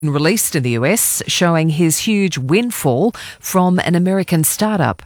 Released in the US, showing his huge windfall from an American startup.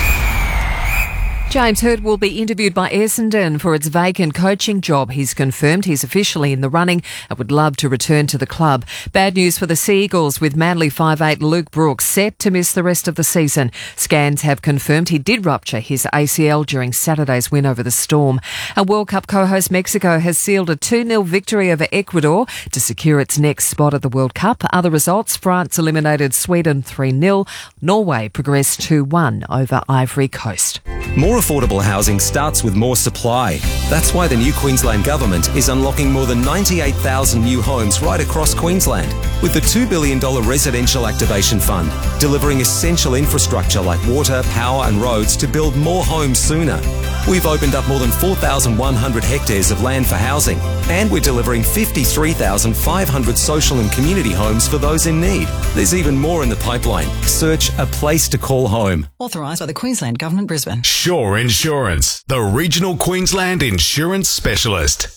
James Hird will be interviewed by Essendon for its vacant coaching job. He's confirmed he's officially in the running and would love to return to the club. Bad news for the Seagulls, with Manly 5'8" Luke Brooks set to miss the rest of the season. Scans have confirmed he did rupture his ACL during Saturday's win over the Storm. A World Cup co-host Mexico has sealed a 2-0 victory over Ecuador to secure its next spot at the World Cup. Other results: France eliminated Sweden 3-0. Norway progressed 2-1 over Ivory Coast. More affordable housing starts with more supply. That's why the new Queensland Government is unlocking more than 98,000 new homes right across Queensland, with the $2 billion Residential Activation Fund, delivering essential infrastructure like water, power and roads to build more homes sooner. We've opened up more than 4,100 hectares of land for housing, and we're delivering 53,500 social and community homes for those in need. There's even more in the pipeline. Search A Place to Call Home. Authorised by the Queensland Government, Brisbane. Shore Insurance, the regional Queensland insurance specialist.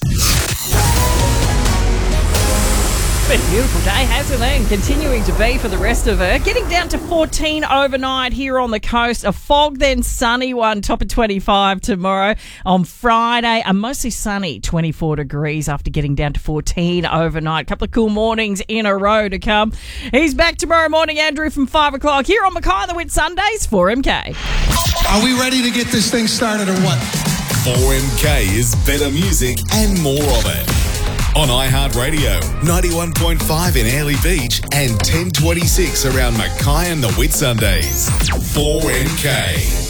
Been a beautiful day, hasn't it? And continuing to be for the rest of it. Getting down to 14 overnight here on the coast. A fog, then sunny one, top of 25 tomorrow. On Friday, a mostly sunny 24 degrees after getting down to 14 overnight. A couple of cool mornings in a row to come. He's back tomorrow morning, Andrew, from 5 o'clock here on Mackay and the Wit Sundays for MK. Are we ready to get this thing started or what? 4MK is better music and more of it. On iHeartRadio, 91.5 in Airlie Beach and 1026 around Mackay and the Whitsundays. 4MK.